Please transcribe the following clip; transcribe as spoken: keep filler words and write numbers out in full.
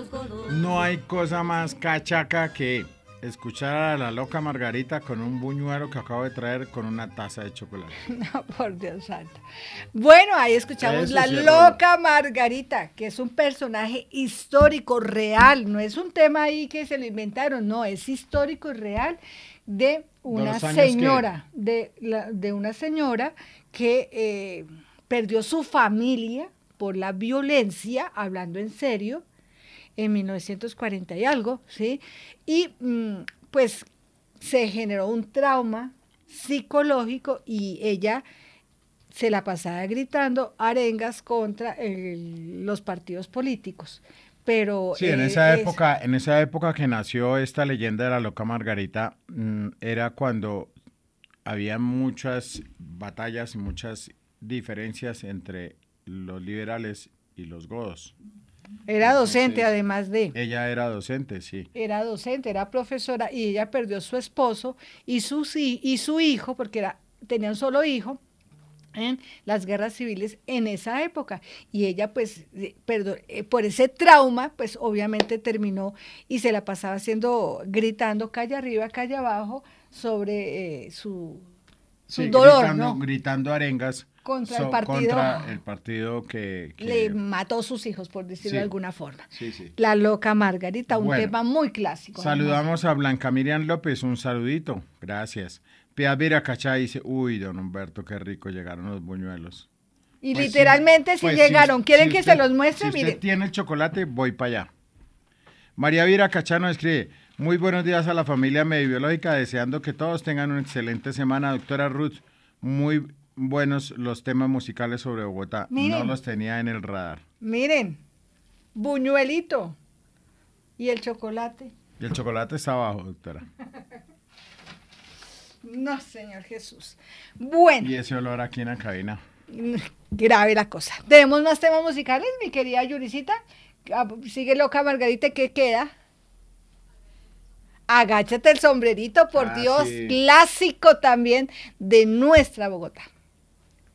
No hay cosa más cachaca que escuchar a la loca Margarita con un buñuelo que acabo de traer con una taza de chocolate. No, por Dios santo. Bueno, ahí escuchamos Eso la sí es loca Margarita, que es un personaje histórico, real, no es un tema ahí que se lo inventaron, no, es histórico y real de una los años señora, de, la- de una señora que eh, perdió su familia por la violencia, hablando en serio, en mil novecientos cuarenta y algo, ¿sí? Y mm, pues se generó un trauma psicológico y ella se la pasaba gritando arengas contra el- los partidos políticos. Pero Sí, en esa eh, es, época, en esa época que nació esta leyenda de la loca Margarita, mm, era cuando había muchas batallas y muchas diferencias entre los liberales y los godos. era docente Entonces, además de, ella era docente, sí. era docente, era profesora y ella perdió su esposo y su, si- y su hijo, porque era, tenía un solo hijo, en las guerras civiles en esa época y ella pues eh, perdón, eh, por ese trauma pues obviamente terminó y se la pasaba haciendo gritando calle arriba calle abajo sobre eh, su su Sí, dolor, gritando, ¿no? gritando arengas Contra el so- partido, contra el partido que, le que... mató sus hijos por decirlo de Sí, alguna forma. sí, sí. La loca Margarita, un Bueno, tema muy clásico además. saludamos a Blanca Miriam López, un saludito, gracias. Piedad Viracachá dice, uy, don Humberto, qué rico llegaron los buñuelos. Y Pues literalmente sí, si pues llegaron, si, ¿quieren si que usted, se los muestre? si usted Miren. tiene el chocolate, voy para allá. María Viracachá nos escribe, muy buenos días a la familia Mediobiológica, deseando que todos tengan una excelente semana. Doctora Ruth, muy buenos los temas musicales sobre Bogotá, no Miren. los tenía en el radar. Miren, buñuelito y el chocolate. Y el chocolate está abajo, doctora. No, Señor Jesús. Bueno, Y ese olor aquí en la cabina. grave la cosa. ¿Tenemos más temas musicales, mi querida Yuricita? Ah, sigue loca Margarita, ¿qué queda? Agáchate el sombrerito, por Ah, Dios, sí. clásico también de nuestra Bogotá.